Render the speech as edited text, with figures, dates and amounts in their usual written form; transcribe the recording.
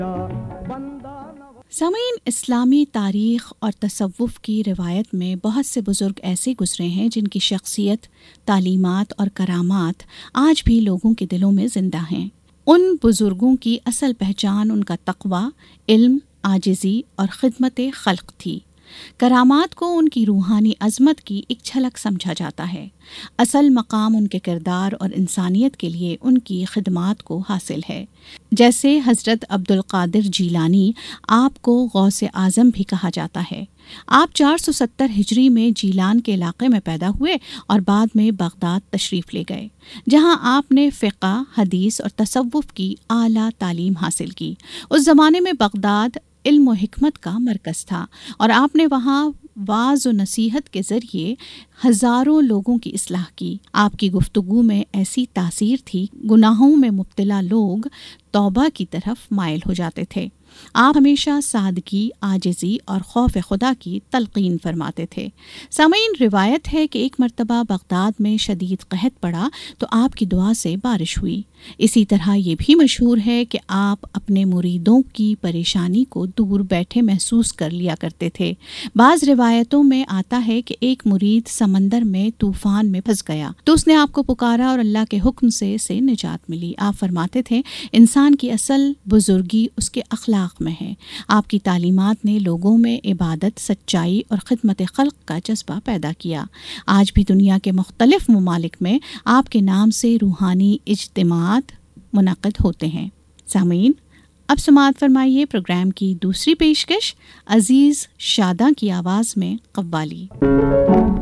سامعین، اسلامی تاریخ اور تصوف کی روایت میں بہت سے بزرگ ایسے گزرے ہیں جن کی شخصیت، تعلیمات اور کرامات آج بھی لوگوں کے دلوں میں زندہ ہیں۔ ان بزرگوں کی اصل پہچان ان کا تقوی، علم، عاجزی اور خدمت خلق تھی۔ کرامات کو ان کی روحانی عظمت کی ایک جھلک سمجھا جاتا ہے۔ اصل مقام ان کے کردار اور انسانیت کے لیے ان کی خدمات کو حاصل ہے۔ جیسے حضرت عبدالقادر جیلانی، آپ کو غوث اعظم بھی کہا جاتا ہے۔ آپ 470 ہجری میں جیلان کے علاقے میں پیدا ہوئے اور بعد میں بغداد تشریف لے گئے، جہاں آپ نے فقہ، حدیث اور تصوف کی اعلیٰ تعلیم حاصل کی۔ اس زمانے میں بغداد علم و حکمت کا مرکز تھا اور آپ نے وہاں واعظ و نصیحت کے ذریعے ہزاروں لوگوں کی اصلاح کی۔ آپ کی گفتگو میں ایسی تاثیر تھی، گناہوں میں مبتلا لوگ توبہ کی طرف مائل ہو جاتے تھے۔ آپ ہمیشہ سادگی، عاجزی اور خوف خدا کی تلقین فرماتے تھے۔ سامعین، روایت ہے کہ ایک مرتبہ بغداد میں شدید قحط پڑا تو آپ کی دعا سے بارش ہوئی۔ اسی طرح یہ بھی مشہور ہے کہ آپ اپنے مریدوں کی پریشانی کو دور بیٹھے محسوس کر لیا کرتے تھے۔ بعض روایتوں میں آتا ہے کہ ایک مرید سمندر میں طوفان میں پھنس گیا تو اس نے آپ کو پکارا اور اللہ کے حکم سے اسے نجات ملی۔ آپ فرماتے تھے، انسان کی اصل بزرگی اس کے اخلاق میں ہے۔ آپ کی تعلیمات نے لوگوں میں عبادت، سچائی اور خدمت خلق کا جذبہ پیدا کیا۔ آج بھی دنیا کے مختلف ممالک میں آپ کے نام سے روحانی اجتماعات منعقد ہوتے ہیں۔ سامعین، اب سماعت فرمائیے پروگرام کی دوسری پیشکش، عزیز شاداں کی آواز میں قوالی۔